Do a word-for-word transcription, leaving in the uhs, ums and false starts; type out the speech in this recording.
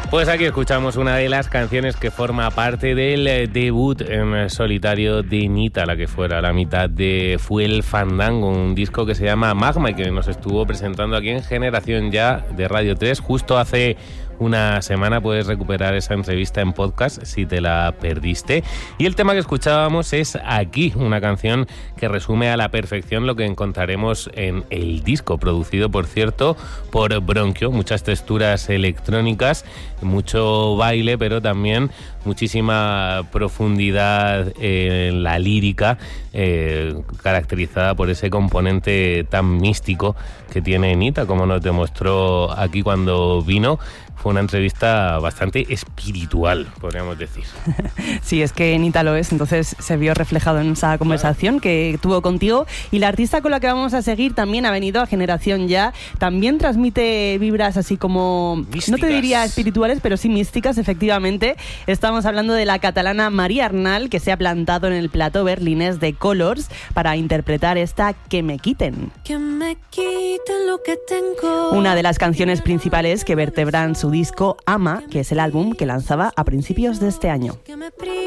Pues aquí escuchamos una de las canciones que forma parte del debut en solitario de Nita, la que fuera la mitad de Fuel Fandango, un disco que se llama Magma y que nos estuvo presentando aquí en Generación Ya de Radio tres justo hace una semana. Puedes recuperar esa entrevista en podcast si te la perdiste. Y el tema que escuchábamos es Aquí, una canción que resume a la perfección lo que encontraremos en el disco, producido, por cierto, por Bronquio. Muchas texturas electrónicas, mucho baile, pero también muchísima profundidad en la lírica, eh, caracterizada por ese componente tan místico que tiene Nita, como nos demostró aquí cuando vino. Fue una entrevista bastante espiritual, podríamos decir. Sí, es que Nita lo es, entonces se vio reflejado en esa conversación que tuvo contigo. Y la artista con la que vamos a seguir también ha venido a Generación Ya. También transmite vibras así como, místicas. No te diría espirituales, pero sí místicas, efectivamente. Estamos hablando de la catalana María Arnal, que se ha plantado en el plató berlinés de Colors para interpretar esta Que me quiten. Que me quiten lo que tengo. Una de las canciones principales que vertebran su disco Ama, que es el álbum que lanzaba a principios de este año. Que me priven